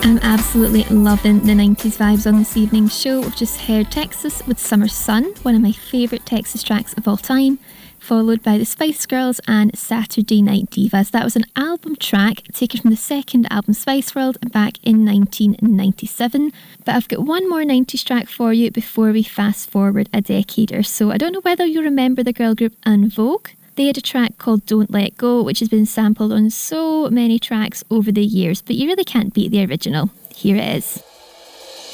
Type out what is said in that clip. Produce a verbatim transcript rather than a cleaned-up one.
I'm absolutely loving the nineties vibes on this evening's show. We've just heard Texas with Summer Sun, one of my favourite Texas tracks of all time, followed by the Spice Girls and Saturday Night Divas. That was an album track taken from the second album Spice World back in nineteen ninety-seven. But I've got one more nineties track for you before we fast forward a decade or so. I don't know whether you remember the girl group En Vogue. They had a track called Don't Let Go, which has been sampled on so many tracks over the years, but you really can't beat the original. Here it is.